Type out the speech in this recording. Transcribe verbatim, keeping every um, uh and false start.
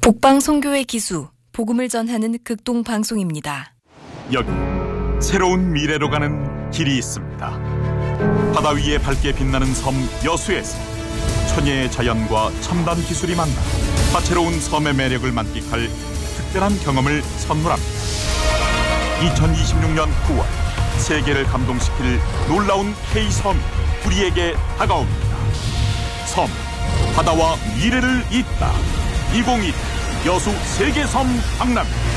북방송교회 기수, 복음을 전하는 극동방송입니다. 여기 새로운 미래로 가는 길이 있습니다. 바다 위에 밝게 빛나는 섬 여수에서 천혜의 자연과 첨단 기술이 만나 다채로운 섬의 매력을 만끽할 특별한 경험을 선물합니다. 이천이십육 년 구월 세계를 감동시킬 놀라운 K섬이 우리에게 다가옵니다. 섬, 바다와 미래를 잇다. 이천이십이 여수 세계섬 박람.